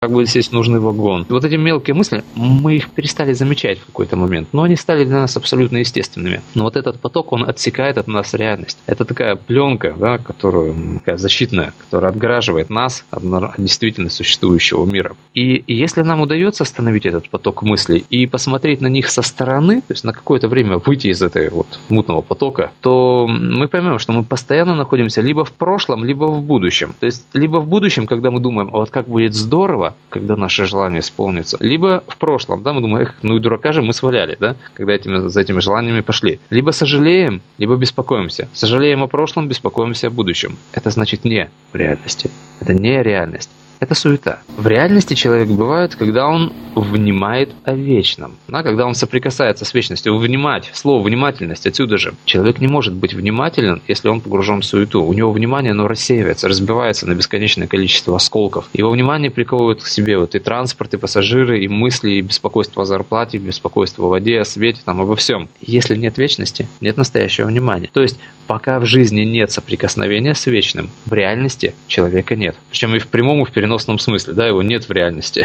как бы сесть в нужный вагон. Вот эти мелкие мысли, мы их перестали замечать в какой-то момент, но они стали для нас абсолютно естественными. Но вот этот поток, он отсекает от нас реальность. Это такая пленка, да, такая защитная, которая отгораживает нас от действительно существующего мира. И если нам удается остановить этот поток мыслей и посмотреть на них со стороны, то есть на какое-то время выйти из этой вот мутного потока, то мы поймем, что мы постоянно находимся либо в прошлом, либо в будущем. То есть либо в будущем, когда мы думаем, вот как будет здорово, когда наши желания исполнятся, либо в прошлом, да, мы думаем, ну и дурака же мы сваляли, да, когда за этими желаниями пошли. Либо сожалеем, либо беспокоимся. Сожалеем о прошлом, беспокоимся о будущем. Это значит не в реальности. Это не реальность. Это суета. В реальности человек бывает, когда он внимает о вечном, да, когда он соприкасается с вечностью. Внимать, слово внимательность отсюда же. Человек не может быть внимателен, если он погружен в суету. У него внимание, оно рассеивается, разбивается на бесконечное количество осколков. Его внимание приковывает к себе вот и транспорт, и пассажиры, и мысли, и беспокойство о зарплате, и беспокойство о воде, о свете, там, обо всем. Если нет вечности, нет настоящего внимания. То есть, пока в жизни нет соприкосновения с вечным, в реальности человека нет. Причем и в прямом, и в переносном смысле, да, его нет в реальности.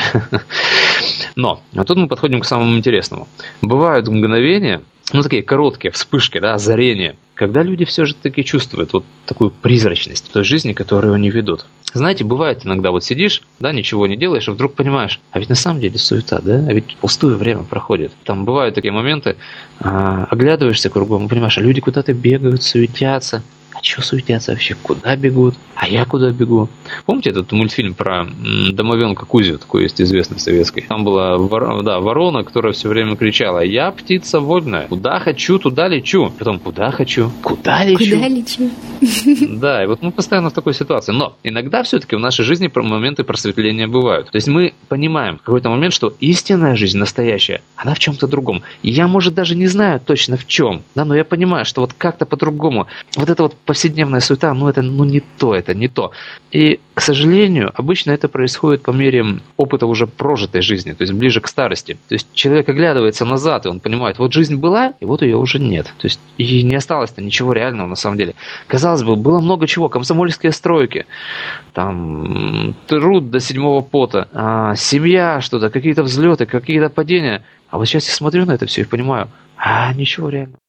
Но, а тут мы подходим к самому интересному. Бывают мгновения, ну, такие короткие вспышки, да, озарения, когда люди все же таки чувствуют вот такую призрачность той жизни, которую они ведут. Знаете, бывает иногда вот сидишь, да, ничего не делаешь, и вдруг понимаешь, а ведь на самом деле суета, да, а ведь пустое время проходит. Там бывают такие моменты, оглядываешься кругом, понимаешь, а люди куда-то бегают, суетятся. А чего суетятся вообще? Куда бегут? А я куда бегу? Помните этот мультфильм про домовенка Кузю, такой есть известный советский? Там была ворона, которая все время кричала: «Я птица вольная, куда хочу, туда лечу». Потом: «Куда хочу, куда лечу». Куда лечу? Да, и вот мы постоянно в такой ситуации. Но иногда все-таки в нашей жизни моменты просветления бывают. То есть мы понимаем в какой-то момент, что истинная жизнь, настоящая, она в чем-то другом. И я, может, даже не знаю точно в чем, да, но я понимаю, что вот как-то по-другому. Вот это вот повседневная суета, это не то. И, к сожалению, обычно это происходит по мере опыта уже прожитой жизни, то есть ближе к старости. То есть человек оглядывается назад, и он понимает, вот жизнь была, и вот ее уже нет. То есть и не осталось-то ничего реального на самом деле. Казалось бы, было много чего, комсомольские стройки, там труд до седьмого пота, семья, что-то, какие-то взлеты, какие-то падения. А вот сейчас я смотрю на это все и понимаю, ничего реального.